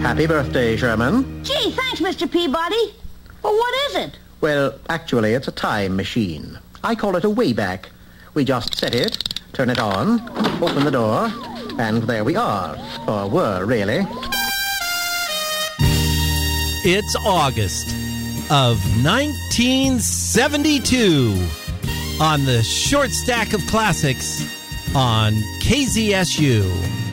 Happy birthday, Sherman. Gee, thanks, Mr. Peabody. Well, what is it? Well, actually, it's a time machine. I call it a Wayback. We just set it, turn it on, open the door, and there we are. Or were, really. It's August of 1972 on the Short Stack of Classics on KZSU.